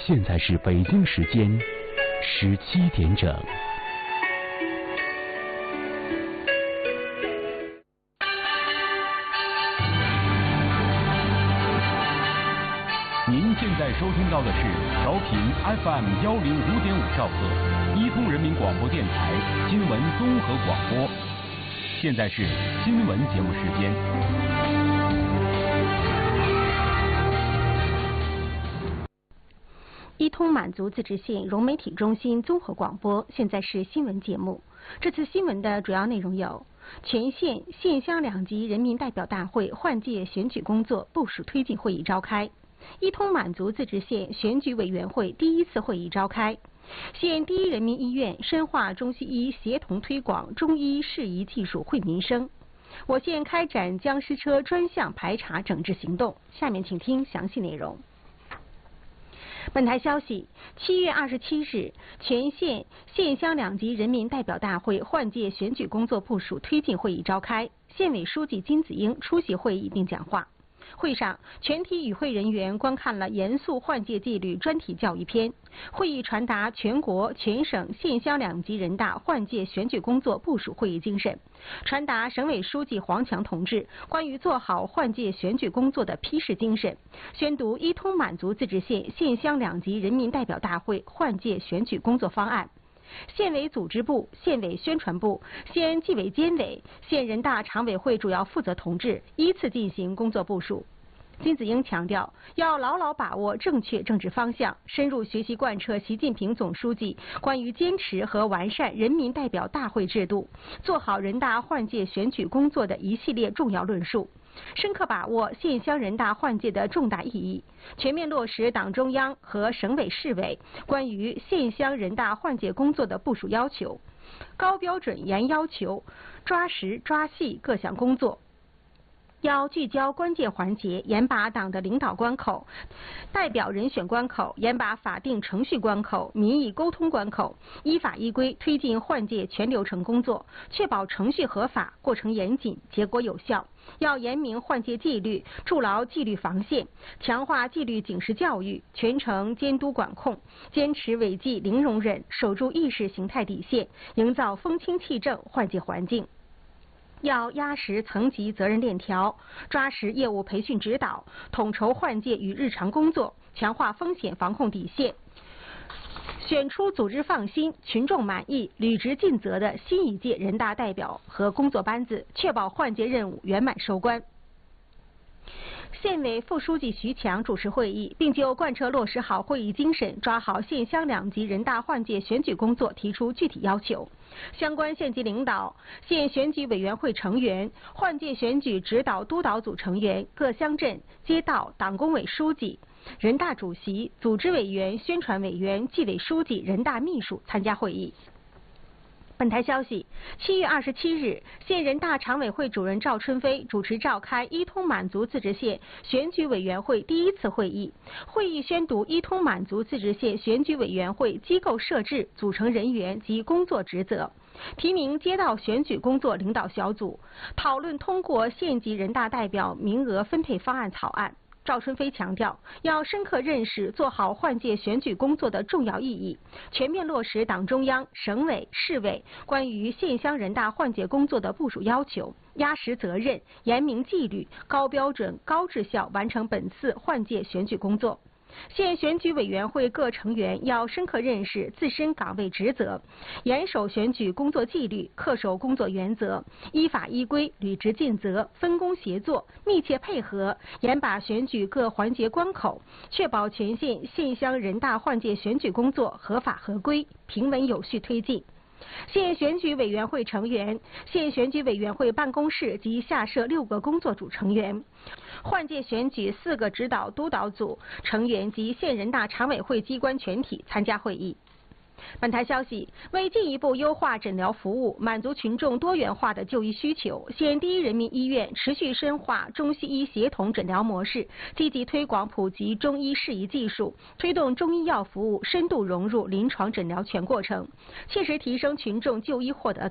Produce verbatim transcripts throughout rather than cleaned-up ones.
现在是北京时间十七点整。您现在收听到的是调频 F M 幺零五点五兆赫，一通人民广播电台新闻综合广播。现在是新闻节目时间。 一通满族自治县融媒体中心综合广播，现在是新闻节目。这次新闻的主要内容有：全县县乡两级人民代表大会换届选举工作部署推进会议召开；一通满族自治县选举委员会第一次会议召开；县第一人民医院深化中西医协同推广中医适宜技术惠民生；我县开展僵尸车专项排查整治行动。下面请听详细内容。本台消息，七月二十七日，全县县乡两级人民代表大会换届选举工作部署推进会议召开，县委书记金子英出席会议并讲话。会上，全体与会人员观看了严肃换届纪律专题教育片。会议传达全国、全省、县乡两级人大换届选举工作部署会议精神，传达省委书记黄强同志关于做好换届选举工作的批示精神，宣读一通满族自治县县乡两级人民代表大会换届选举工作方案。县委组织部、县委宣传部、县纪委监委、县人大常委会主要负责同志依次进行工作部署。金子英强调，要牢牢把握正确政治方向，深入学习贯彻习近平总书记关于坚持和完善人民代表大会制度、做好人大换届选举工作的一系列重要论述，深刻把握县乡人大换届的重大意义，全面落实党中央和省委市委关于县乡人大换届工作的部署要求，高标准严要求，抓实抓细各项工作。要聚焦关键环节，严把党的领导关口、代表人选关口、严把法定程序关口、民意沟通关口，依法依规推进换届全流程工作，确保程序合法、过程严谨、结果有效。要严明换届纪律，筑牢纪律防线，强化纪律警示教育，全程监督管控，坚持违纪零容忍，守住意识形态底线，营造风清气正换届环境。要压实层级责任链条，抓实业务培训指导，统筹换届与日常工作，强化风险防控底线，选出组织放心、群众满意、履职尽责的新一届人大代表和工作班子，确保换届任务圆满收官。县委副书记徐强主持会议，并就贯彻落实好会议精神，抓好县乡两级人大换届选举工作提出具体要求。相关县级领导、县选举委员会成员、换届选举指导督导组成员、各乡镇街道党工委书记、人大主席、组织委员、宣传委员、纪委书记、人大秘书参加会议。本台消息，七月二十七日，县人大常委会主任赵春飞主持召开一通满族自治县选举委员会第一次会议。会议宣读一通满族自治县选举委员会机构设置、组成人员及工作职责，提名街道选举工作领导小组，讨论通过县级人大代表名额分配方案草案。赵春飞强调，要深刻认识做好换届选举工作的重要意义，全面落实党中央、省委、市委关于县乡人大换届工作的部署要求，压实责任，严明纪律，高标准、高质效完成本次换届选举工作。县选举委员会各成员要深刻认识自身岗位职责，严守选举工作纪律，恪守工作原则，依法依规履职尽责，分工协作，密切配合，严把选举各环节关口，确保全县县乡人大换届选举工作合法合规、平稳有序推进。县选举委员会成员、县选举委员会办公室及下设六个工作组成员，换届选举四个指导督导组成员及县人大常委会机关全体参加会议。本台消息，为进一步优化诊疗服务，满足群众多元化的就医需求，县第一人民医院持续深化中西医协同诊疗模式，积极推广普及中医适宜技术，推动中医药服务深度融入临床诊疗全过程，切实提升群众就医获得感。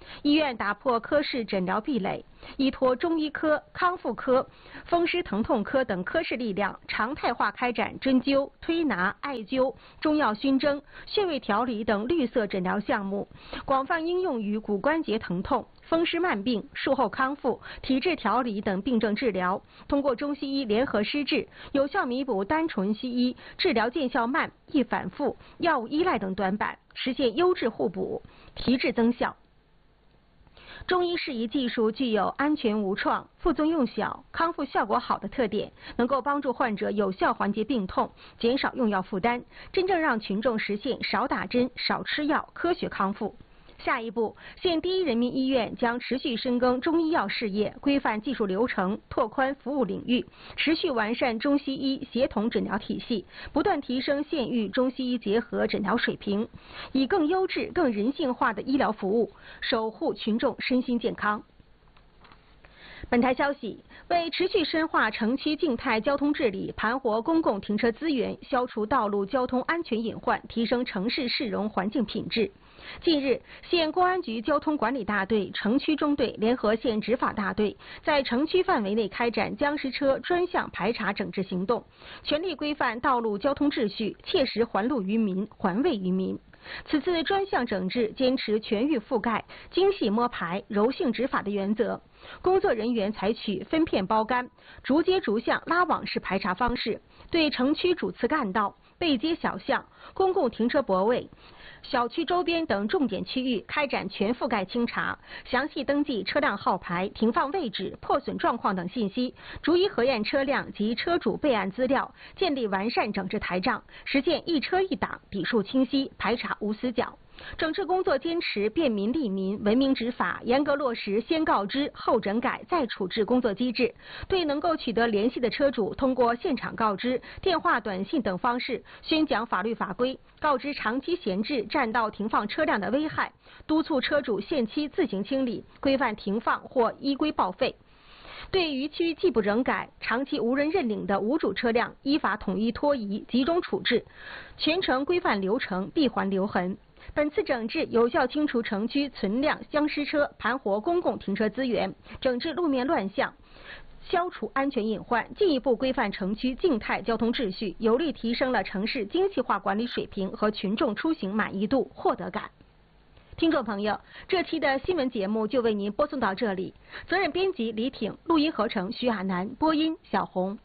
医院打破科室诊疗壁垒，依托中医科、康复科、风湿疼痛科等科室力量，常态化开展针灸、推拿、艾灸、中药熏蒸、穴位调理等绿色诊疗项目，广泛应用于骨关节疼痛、风湿慢病、术后康复、体质调理等病症治疗。通过中西医联合施治，有效弥补单纯西医治疗见效慢、易反复、药物依赖等短板，实现优质互补，提质增效。中医适宜技术具有安全无创、副作用小、康复效果好的特点，能够帮助患者有效缓解病痛，减少用药负担，真正让群众实现少打针、少吃药、科学康复。下一步，县第一人民医院将持续深耕中医药事业，规范技术流程，拓宽服务领域，持续完善中西医协同诊疗体系，不断提升县域中西医结合诊疗水平，以更优质、更人性化的医疗服务，守护群众身心健康。本台消息，为持续深化城区静态交通治理，盘活公共停车资源，消除道路交通安全隐患，提升城市市容环境品质。近日，县公安局交通管理大队、城区中队联合县执法大队，在城区范围内开展僵尸车专项排查整治行动，全力规范道路交通秩序，切实还路于民、还卫于民。此次专项整治坚持全域覆盖、精细摸排、柔性执法的原则，工作人员采取分片包干、逐街逐巷拉网式排查方式，对城区主次干道、背街小巷、公共停车泊位、小区周边等重点区域开展全覆盖清查，详细登记车辆号牌、停放位置、破损状况等信息，逐一核验车辆及车主备案资料，建立完善整治台账，实现一车一档、底数清晰、排查无死角。整治工作坚持便民利民、文明执法，严格落实先告知后整改再处置工作机制，对能够取得联系的车主，通过现场告知、电话、短信等方式宣讲法律法规，告知长期闲置占道停放车辆的危害，督促车主限期自行清理，规范停放或依规报废。对逾期既不整改、长期无人认领的无主车辆，依法统一拖移、集中处置，全程规范流程，闭环留痕。本次整治有效清除城区存量僵尸车，盘活公共停车资源，整治路面乱象，消除安全隐患，进一步规范城区静态交通秩序，有力提升了城市精细化管理水平和群众出行满意度、获得感。听众朋友，这期的新闻节目就为您播送到这里，责任编辑李挺，录音合成徐亚楠，播音小红。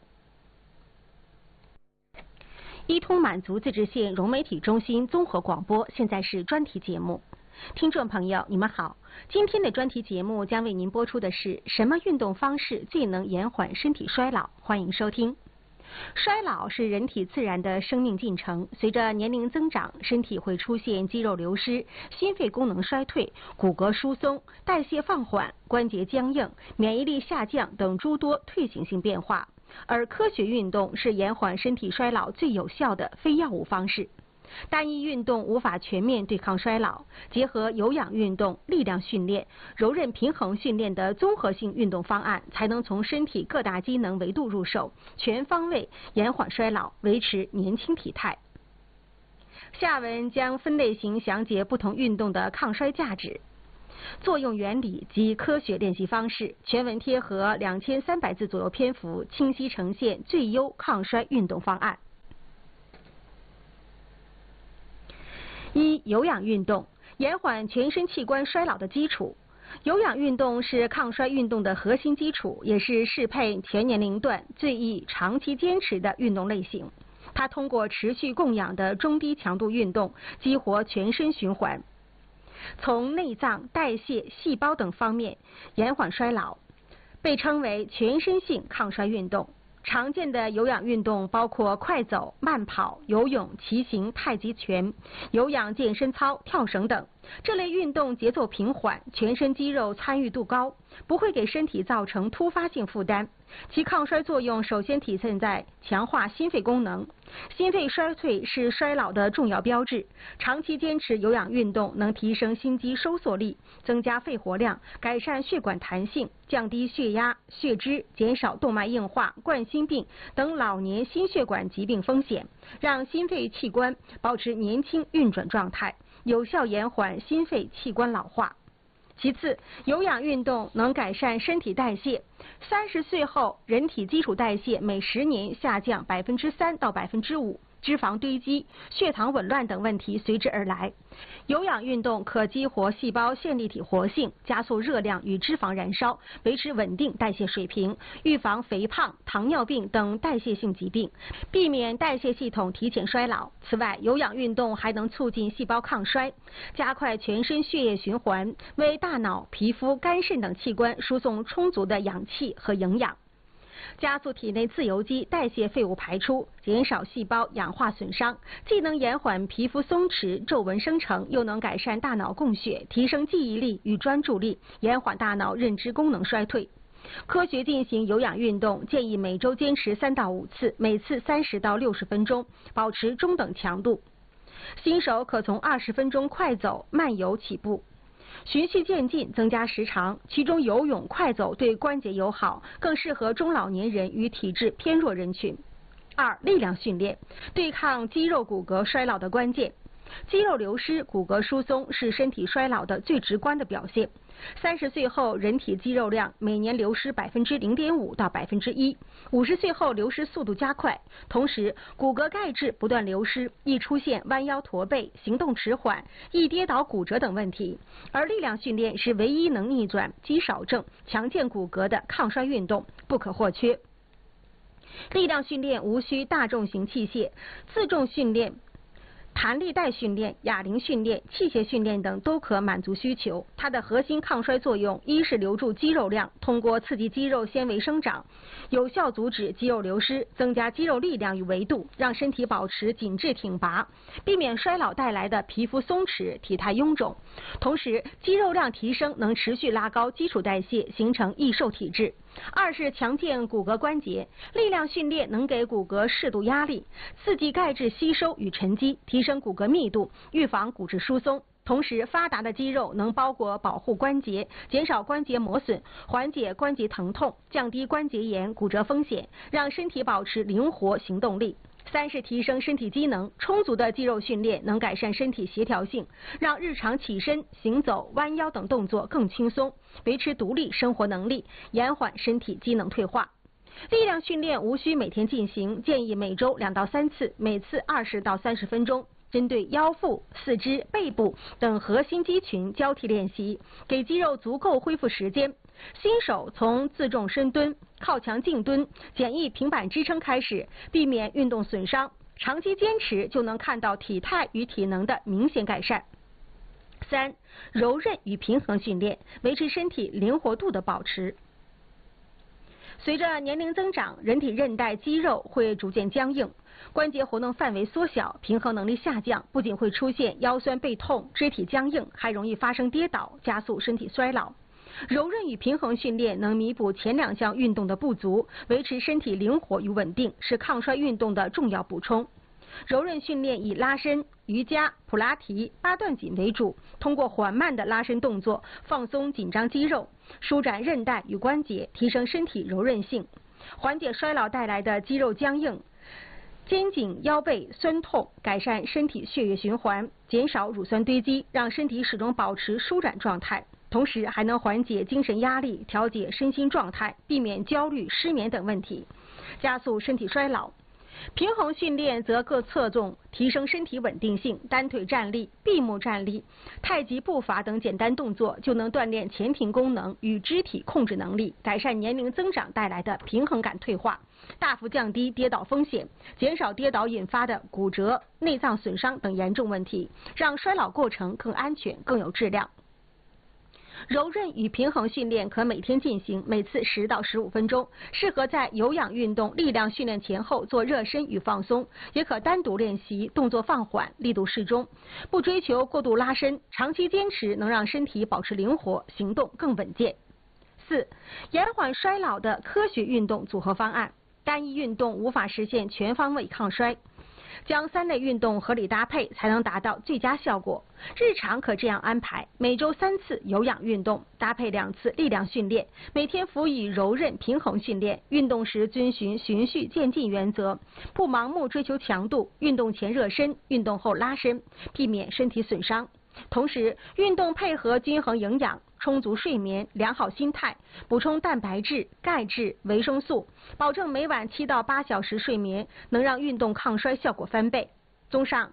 一通满族自治县融媒体中心综合广播，现在是专题节目。听众朋友，你们好，今天的专题节目将为您播出的是什么运动方式最能延缓身体衰老？欢迎收听。衰老是人体自然的生命进程，随着年龄增长，身体会出现肌肉流失、心肺功能衰退、骨骼疏松、代谢放缓、关节僵硬、免疫力下降等诸多退行性变化。而科学运动是延缓身体衰老最有效的非药物方式。单一运动无法全面对抗衰老，结合有氧运动、力量训练、柔韧平衡训练的综合性运动方案，才能从身体各大机能维度入手，全方位延缓衰老，维持年轻体态。下文将分类型详解不同运动的抗衰价值、作用原理及科学练习方式，全文贴合两千三百字左右篇幅，清晰呈现最优抗衰运动方案。一、有氧运动，延缓全身器官衰老的基础。有氧运动是抗衰运动的核心基础，也是适配全年龄段、最易长期坚持的运动类型。它通过持续供氧的中低强度运动，激活全身循环，从内脏、代谢、细胞等方面延缓衰老，被称为全身性抗衰运动。常见的有氧运动包括快走、慢跑、游泳、骑行、太极拳、有氧健身操、跳绳等。这类运动节奏平缓，全身肌肉参与度高，不会给身体造成突发性负担。其抗衰作用首先体现在强化心肺功能。心肺衰退是衰老的重要标志，长期坚持有氧运动能提升心肌收缩力，增加肺活量，改善血管弹性，降低血压、血脂，减少动脉硬化、冠心病等老年心血管疾病风险，让心肺器官保持年轻运转状态，有效延缓心肺器官老化。 其次，有氧运动能改善身体代谢。三十岁后，人体基础代谢每十年下降百分之三到百分之五。脂肪堆积、血糖紊乱等问题随之而来。有氧运动可激活细胞线粒体活性，加速热量与脂肪燃烧，维持稳定代谢水平，预防肥胖、糖尿病等代谢性疾病，避免代谢系统提前衰老。此外，有氧运动还能促进细胞抗衰，加快全身血液循环，为大脑、皮肤、肝肾等器官输送充足的氧气和营养。加速体内自由基代谢废物排出，减少细胞氧化损伤，既能延缓皮肤松弛、皱纹生成，又能改善大脑供血，提升记忆力与专注力，延缓大脑认知功能衰退。科学进行有氧运动，建议每周坚持三到五次，每次三十到六十分钟，保持中等强度。新手可从二十分钟快走、慢游起步。循序渐进，增加时长，其中游泳、快走对关节友好，更适合中老年人与体质偏弱人群。二、力量训练，对抗肌肉骨骼衰老的关键。肌肉流失、骨骼疏松是身体衰老的最直观的表现。三十岁后，人体肌肉量每年流失百分之零点五到百分之一；五十岁后，流失速度加快。同时，骨骼钙质不断流失，易出现弯腰驼背、行动迟缓、易跌倒骨折等问题。而力量训练是唯一能逆转肌少症、强健骨骼的抗衰运动，不可或缺。力量训练无需大重型器械，自重训练、弹力带训练、哑铃训练、器械训练等都可满足需求。它的核心抗衰作用，一是留住肌肉量，通过刺激肌肉纤维生长，有效阻止肌肉流失，增加肌肉力量与维度，让身体保持紧致挺拔，避免衰老带来的皮肤松弛、体态臃肿。同时，肌肉量提升能持续拉高基础代谢，形成易瘦体质。二是强健骨骼关节，力量训练能给骨骼适度压力，刺激钙质吸收与沉积，提升骨骼密度，预防骨质疏松。同时，发达的肌肉能包裹保护关节，减少关节磨损，缓解关节疼痛，降低关节炎、骨折风险，让身体保持灵活行动力。三是提升身体机能，充足的肌肉训练能改善身体协调性，让日常起身、行走、弯腰等动作更轻松，维持独立生活能力，延缓身体机能退化。力量训练无需每天进行，建议每周两到三次，每次二十到三十分钟。针对腰腹、四肢、背部等核心肌群交替练习，给肌肉足够恢复时间。新手从自重深蹲、靠墙静蹲、简易平板支撑开始，避免运动损伤，长期坚持就能看到体态与体能的明显改善。三、柔韧与平衡训练，维持身体灵活度的保持。随着年龄增长，人体韧带、肌肉会逐渐僵硬，关节活动范围缩小，平衡能力下降，不仅会出现腰酸背痛、肢体僵硬，还容易发生跌倒，加速身体衰老。柔韧与平衡训练能弥补前两项运动的不足，维持身体灵活与稳定，是抗衰运动的重要补充。柔韧训练以拉伸、瑜伽、普拉提、八段锦为主，通过缓慢的拉伸动作，放松紧张肌肉，舒展韧带与关节，提升身体柔韧性，缓解衰老带来的肌肉僵硬、肩颈腰背酸痛，改善身体血液循环，减少乳酸堆积，让身体始终保持舒展状态。同时还能缓解精神压力，调节身心状态，避免焦虑、失眠等问题，加速身体衰老。平衡训练则各侧重提升身体稳定性，单腿站立、闭目站立、太极步伐等简单动作就能锻炼前庭功能与肢体控制能力，改善年龄增长带来的平衡感退化，大幅降低跌倒风险，减少跌倒引发的骨折、内脏损伤等严重问题，让衰老过程更安全、更有质量。柔韧与平衡训练可每天进行，每次十到十五分钟，适合在有氧运动、力量训练前后做热身与放松，也可单独练习，动作放缓，力度适中，不追求过度拉伸，长期坚持能让身体保持灵活，行动更稳健。四、延缓衰老的科学运动组合方案。单一运动无法实现全方位抗衰，将三类运动合理搭配，才能达到最佳效果。日常可这样安排：每周三次有氧运动，搭配两次力量训练，每天辅以柔韧平衡训练。运动时遵循循序渐进原则，不盲目追求强度。运动前热身，运动后拉伸，避免身体损伤。 同时，运动配合均衡营养、充足睡眠、良好心态，补充蛋白质、钙质、维生素，保证每晚七到八小时睡眠，能让运动抗衰效果翻倍。综上，